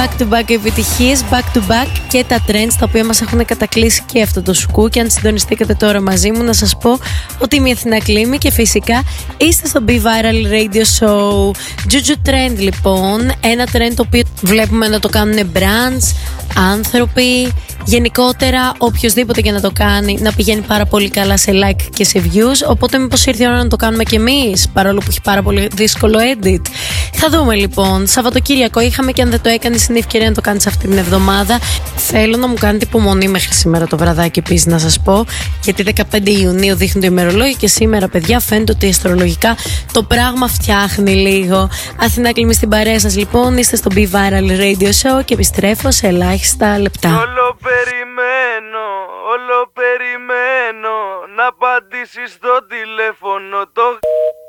back to back επιτυχίες, back to back και τα trends τα οποία μας έχουν κατακλείσει και αυτό το σκου. Και αν συντονιστήκατε τώρα μαζί μου, να σας πω ότι είμαι η Αθηνά Κλίμη και φυσικά είστε στο Be Viral Radio Show. Juju Trend λοιπόν, ένα trend το οποίο βλέπουμε να το κάνουν brands, άνθρωποι, γενικότερα οποιοδήποτε και να το κάνει, να πηγαίνει πάρα πολύ καλά σε like και σε views. Οπότε μήπως ήρθε η ώρα να το κάνουμε κι εμείς, παρόλο που έχει πάρα πολύ δύσκολο edit. Θα δούμε λοιπόν. Σαββατοκύριακο είχαμε και αν δεν το έκανες είναι η ευκαιρία να το κάνεις αυτή την εβδομάδα. Θέλω να μου κάνετε υπομονή μέχρι σήμερα το βραδάκι επίσης να σας πω, γιατί 15 Ιουνίου δείχνει το ημερολόγιο και σήμερα παιδιά φαίνεται ότι αστρολογικά το πράγμα φτιάχνει λίγο. Αθηνά Κλίμη στην παρέα σας λοιπόν, είστε στο Be Viral Radio Show και επιστρέφω σε ελάχιστα λεπτά. Όλο περιμένω να απαντήσεις στο τηλέφωνο το